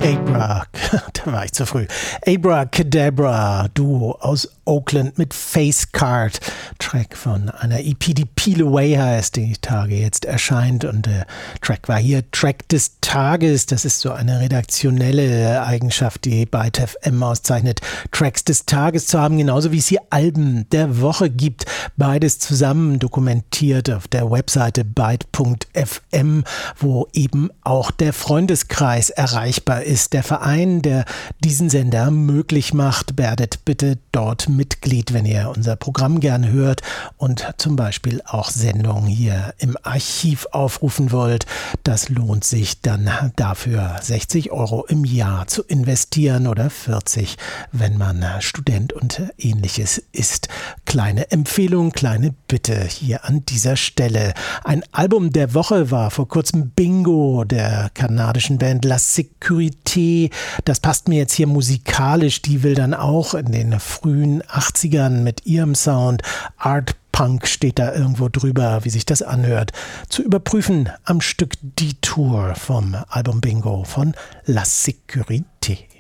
Da war ich zu früh. Abracadabra, Duo aus Oakland mit Facecard. Track von einer EP, die Peel Away heißt, die Tage jetzt erscheint. Und der Track war hier Track des Tages. Das ist so eine redaktionelle Eigenschaft, die Byte FM auszeichnet, Tracks des Tages zu haben, genauso wie es hier Alben der Woche gibt. Beides zusammen dokumentiert auf der Webseite byte.fm, wo eben auch der Freundeskreis erreichbar ist. Der Verein, der diesen Sender möglich macht. Werdet bitte dort Mitglied, wenn ihr unser Programm gern hört und zum Beispiel auch Sendungen hier im Archiv aufrufen wollt. Das lohnt sich dann dafür 60 € im Jahr zu investieren oder 40, wenn man Student und ähnliches ist. Kleine Empfehlung, kleine Bitte hier an dieser Stelle. Ein Album der Woche war vor kurzem Bingo der kanadischen Band La Sécurité. Das passt mir jetzt hier musikalisch. Die will dann auch in den frühen 80ern mit ihrem Sound, Art Punk steht da irgendwo drüber, wie sich das anhört, zu überprüfen am Stück Detour vom Album Bingo von La Sécurité.